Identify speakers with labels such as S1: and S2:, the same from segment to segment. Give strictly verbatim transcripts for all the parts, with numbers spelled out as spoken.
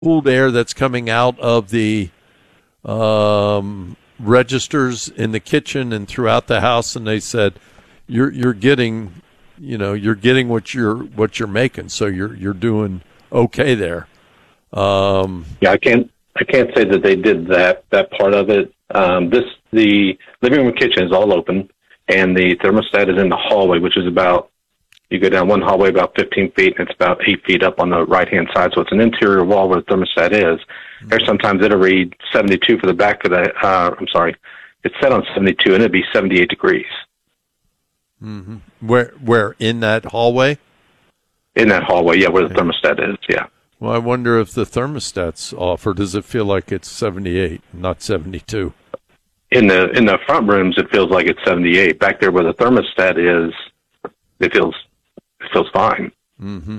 S1: cooled air that's coming out of the um, registers in the kitchen and throughout the house, and they said you're you're getting, you know, you're getting what you're what you're making, so you're you're doing okay there. Um,
S2: yeah, I can't I can't say that they did that that part of it. Um, this the living room and kitchen is all open, and the thermostat is in the hallway, which is about, you go down one hallway about fifteen feet, and it's about eight feet up on the right-hand side. So it's an interior wall where the thermostat is. Mm-hmm. There's sometimes it'll read seventy-two for the back of the, uh, I'm sorry, it's set on seventy-two, and it'd be seventy-eight degrees.
S1: Mm-hmm. Where, where, in that hallway?
S2: In that hallway, yeah, where the thermostat is, yeah.
S1: Well, I wonder if the thermostat's off, or does it feel like it's seventy-eight, not seventy-two?
S2: In the in the front rooms, it feels like it's seventy-eight. Back there where the thermostat is, it feels it feels fine.
S1: Mm-hmm.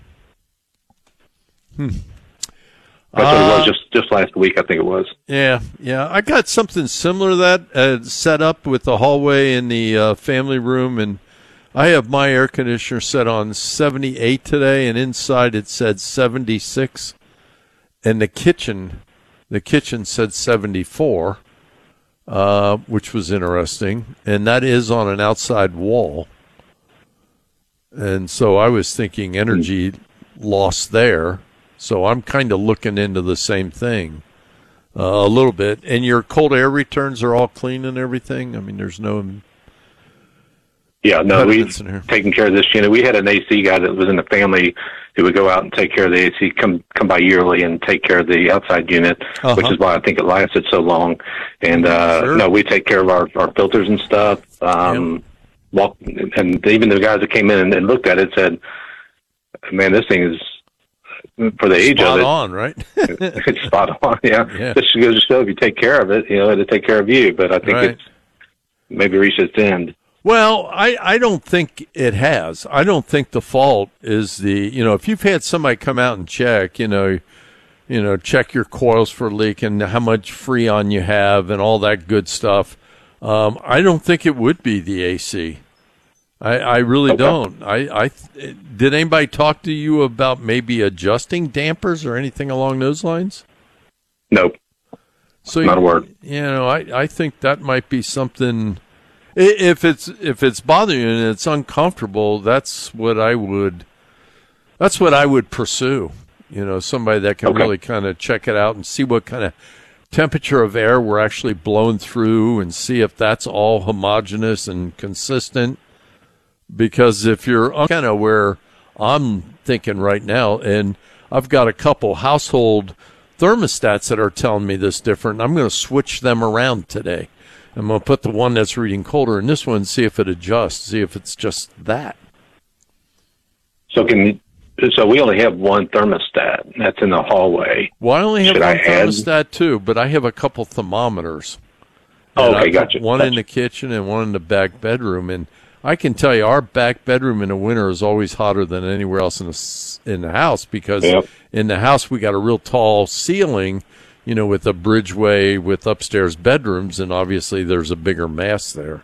S1: Hmm.
S2: That's what
S1: uh,
S2: it was just, just last week, I think it was.
S1: Yeah, yeah. I got something similar to that uh, set up with the hallway in the uh, family room, and I have my air conditioner set on seventy-eight today, and inside it said seventy-six, and the kitchen, the kitchen said seventy-four, uh, which was interesting, and that is on an outside wall. And so I was thinking energy loss there. So I'm kind of looking into the same thing uh, a little bit. And your cold air returns are all clean and everything? I mean, there's no...
S2: Yeah, no, we've taken care of this unit. We had an A C guy that was in the family who would go out and take care of the A C, come come by yearly and take care of the outside unit, uh-huh. which is why I think it lasted so long. And, uh,
S1: sure.
S2: no, we take care of our, our filters and stuff. Um, yep. Walk, and even the guys that came in and, and looked at it said, man, this thing is... For the age
S1: spot
S2: of it,
S1: on, right?
S2: It's spot on. Yeah,
S1: yeah.
S2: This goes to show if you take care of it, you know, it'll take care of you. But I think
S1: right.
S2: it's maybe reached its end.
S1: Well, I, I don't think it has. I don't think the fault is the, you know, if you've had somebody come out and check, you know, you know, check your coils for leak and how much Freon you have and all that good stuff. Um, I don't think it would be the A C. I, I really okay. don't. I, I did anybody talk to you about maybe adjusting dampers or anything along those lines?
S2: Nope.
S1: So
S2: not
S1: you,
S2: a word.
S1: You know, I, I think that might be something. If it's if it's bothering you and it's uncomfortable, that's what I would. That's what I would pursue. You know, somebody that can okay. really kind of check it out and see what kind of temperature of air we're actually blowing through, and see if that's all homogeneous and consistent. Because if you're kind of where I'm thinking right now, and I've got a couple household thermostats that are telling me this different, I'm going to switch them around today. I'm going to put the one that's reading colder in this one, see if it adjusts, see if it's just that.
S2: So can so we only have one thermostat that's in the hallway.
S1: Well, I only have
S2: Should
S1: one
S2: I
S1: thermostat
S2: add?
S1: too, but I have a couple thermometers.
S2: Oh, okay, gotcha.
S1: One
S2: gotcha.
S1: in the kitchen and one in the back bedroom, and I can tell you, our back bedroom in the winter is always hotter than anywhere else in the in the house because
S2: yep.
S1: in the house we got a real tall ceiling, you know, with a bridgeway with upstairs bedrooms, and obviously there's a bigger mass there.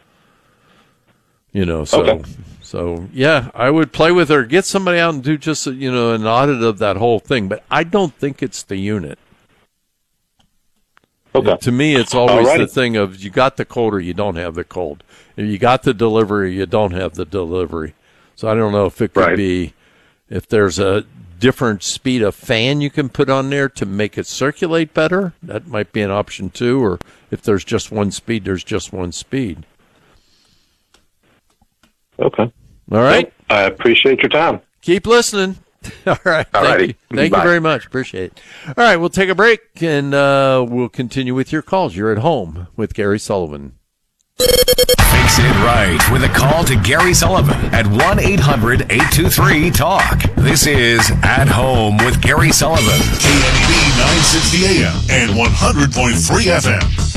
S1: You know, so
S2: okay.
S1: so yeah, I would play with her, get somebody out and do just a, you know an audit of that whole thing, but I don't think it's the unit.
S2: Okay.
S1: To me, it's always
S2: Alrighty.
S1: the thing of you got the cold or you don't have the cold. If you got the delivery, you don't have the delivery. So I don't know if it could
S2: right.
S1: be, if there's a different speed of fan you can put on there to make it circulate better. That might be an option too. Or if there's just one speed, there's just one speed.
S2: Okay.
S1: All right.
S2: Well, I appreciate your time.
S1: Keep listening. All right.
S2: All
S1: Thank
S2: righty.
S1: you. Thank
S2: Bye.
S1: you very much. Appreciate it. All right. We'll take a break and uh, we'll continue with your calls. You're at home with Gary Sullivan.
S3: Fix it right with a call to Gary Sullivan at one eight hundred eight two three talk. This is At Home with Gary Sullivan.
S4: K N B nine sixty A M and one hundred point three F M.